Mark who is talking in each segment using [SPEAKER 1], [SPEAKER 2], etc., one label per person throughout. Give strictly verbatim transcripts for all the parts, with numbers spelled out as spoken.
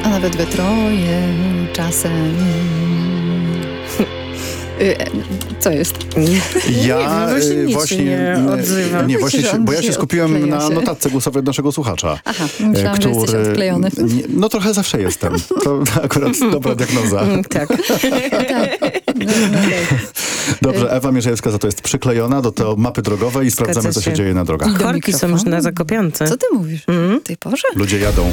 [SPEAKER 1] A nawet we troje czasem. Co jest?
[SPEAKER 2] Ja
[SPEAKER 3] nie wiem, właśnie,
[SPEAKER 2] właśnie
[SPEAKER 3] nie odzywam.
[SPEAKER 2] Nie, właśnie,
[SPEAKER 1] Myślę,
[SPEAKER 2] bo ja się
[SPEAKER 1] się
[SPEAKER 2] skupiłem na
[SPEAKER 1] się.
[SPEAKER 2] notatce głosowej naszego słuchacza.
[SPEAKER 1] Aha, myślałam,
[SPEAKER 2] który,
[SPEAKER 1] że jesteś odklejony.
[SPEAKER 2] Nie, no trochę zawsze jestem. To akurat dobra diagnoza.
[SPEAKER 3] Tak.
[SPEAKER 1] Tak. No, no, tak.
[SPEAKER 2] Dobrze, Ewa Mierzejewska za to jest przyklejona do tej mapy drogowej i sprawdzamy, co się
[SPEAKER 3] się.
[SPEAKER 2] dzieje na drogach.
[SPEAKER 3] Korki są już na Zakopiance.
[SPEAKER 1] Co ty mówisz?
[SPEAKER 3] Mm.
[SPEAKER 1] W tej porze?
[SPEAKER 2] Ludzie jadą.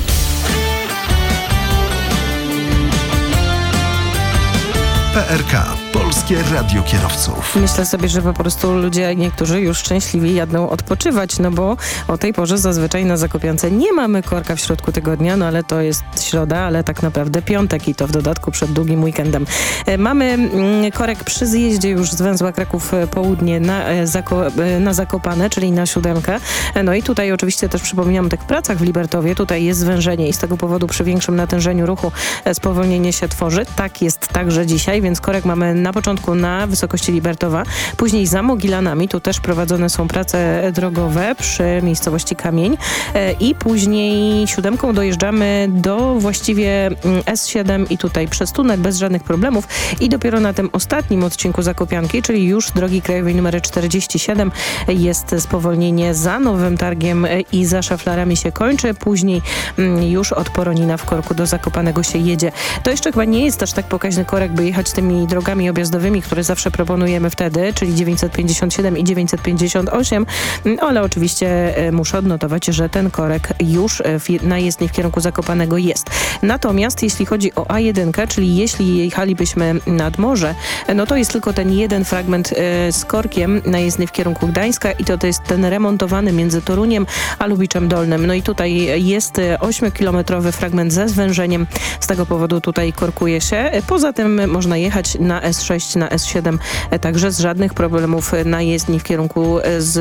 [SPEAKER 4] P R K. Polskie Radio Kierowców.
[SPEAKER 3] Myślę sobie, że po prostu ludzie niektórzy już szczęśliwi jadą odpoczywać, no bo o tej porze zazwyczaj na Zakopiance nie mamy korka w środku tygodnia, no ale to jest środa, ale tak naprawdę piątek i to w dodatku przed długim weekendem. E, mamy mm, korek przy zjeździe już z węzła Kraków Południe na, e, Zako, e, na Zakopane, czyli na siódemkę. E, no i tutaj oczywiście też przypominam o tych pracach w Libertowie. Tutaj jest zwężenie i z tego powodu przy większym natężeniu ruchu e, spowolnienie się tworzy. Tak jest także dzisiaj, więc korek mamy na początku na wysokości Libertowa, później za Mogilanami, tu też prowadzone są prace drogowe przy miejscowości Kamień e, i później siódemką dojeżdżamy do właściwie mm, S siedem i tutaj przez tunel bez żadnych problemów i dopiero na tym ostatnim odcinku Zakopianki, czyli już drogi krajowej numer czterdzieści siedem jest spowolnienie za Nowym Targiem e, i za Szaflarami się kończy, później mm, już od Poronina w korku do Zakopanego się jedzie. To jeszcze chyba nie jest aż tak pokaźny korek, by jechać tymi drogami objazdowymi, które zawsze proponujemy wtedy, czyli dziewięćset pięćdziesiąt siedem i dziewięćset pięćdziesiąt osiem, ale oczywiście muszę odnotować, że ten korek już na jezdni w kierunku Zakopanego jest. Natomiast jeśli chodzi o A jeden, czyli jeśli jechalibyśmy nad morze, no to jest tylko ten jeden fragment z korkiem na jezdni w kierunku Gdańska i to, to jest ten remontowany między Toruniem a Lubiczem Dolnym. No i tutaj jest ośmiokilometrowy fragment ze zwężeniem. Z tego powodu tutaj korkuje się. Poza tym można jechać na S sześć, na S siedem, także z żadnych problemów na jezdni w kierunku z,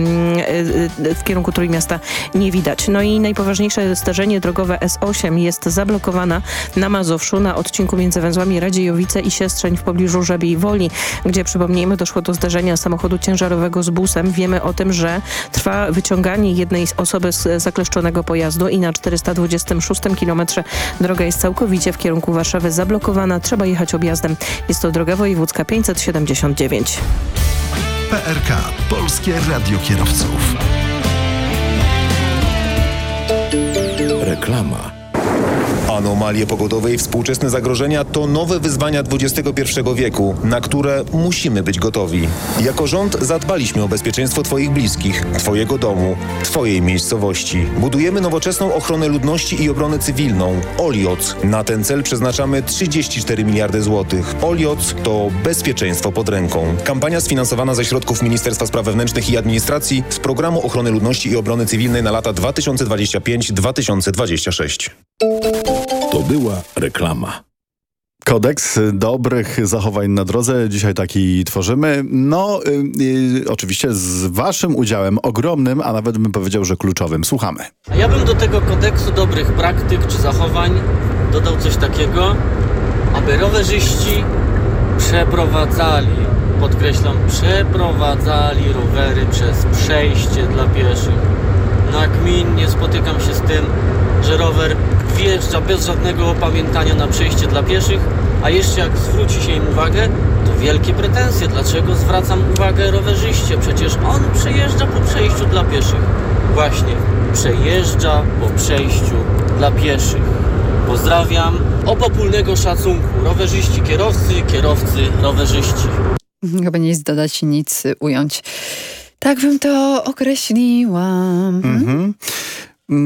[SPEAKER 3] w kierunku Trójmiasta nie widać. No i najpoważniejsze zdarzenie drogowe S osiem jest zablokowana na Mazowszu na odcinku między węzłami Radziejowice i Siestrzeń w pobliżu Żebiej Woli, gdzie przypomnijmy doszło do zdarzenia samochodu ciężarowego z busem. Wiemy o tym, że trwa wyciąganie jednej osoby z zakleszczonego pojazdu i na czterysta dwudziestym szóstym kilometrze droga jest całkowicie w kierunku Warszawy zablokowana. Trzeba jechać objazdem. Jest to droga wojewódzka pięćset siedemdziesiąt dziewięć.
[SPEAKER 4] P R K. Polskie Radio Kierowców.
[SPEAKER 5] Reklama. Anomalie pogodowe i współczesne zagrożenia to nowe wyzwania dwudziestego pierwszego wieku, na które musimy być gotowi. Jako rząd zadbaliśmy o bezpieczeństwo Twoich bliskich, Twojego domu, Twojej miejscowości. Budujemy nowoczesną ochronę ludności i obronę cywilną. Olioc. Na ten cel przeznaczamy trzydzieści cztery miliardy złotych. Olioc to bezpieczeństwo pod ręką. Kampania sfinansowana ze środków Ministerstwa Spraw Wewnętrznych i Administracji z Programu Ochrony Ludności i Obrony Cywilnej na lata dwa tysiące dwudziesty piąty do dwa tysiące dwudziestego szóstego. To była reklama.
[SPEAKER 2] Kodeks dobrych zachowań na drodze. Dzisiaj taki tworzymy. No, yy, oczywiście z waszym udziałem ogromnym, a nawet bym powiedział, że kluczowym. Słuchamy.
[SPEAKER 6] Ja bym do tego kodeksu dobrych praktyk czy zachowań dodał coś takiego, aby rowerzyści przeprowadzali, podkreślam, przeprowadzali rowery przez przejście dla pieszych. Nagminnie spotykam się z tym, że rower wjeżdża bez żadnego opamiętania na przejście dla pieszych, a jeszcze jak zwróci się im uwagę, to wielkie pretensje. Dlaczego zwracam uwagę rowerzyście? Przecież on przejeżdża po przejściu dla pieszych. Właśnie, przejeżdża po przejściu dla pieszych. Pozdrawiam. Obopólnego szacunku. Rowerzyści, kierowcy, kierowcy, rowerzyści.
[SPEAKER 1] Chyba nie jest dodać, nic ująć. Tak bym to określiłam.
[SPEAKER 2] Mhm.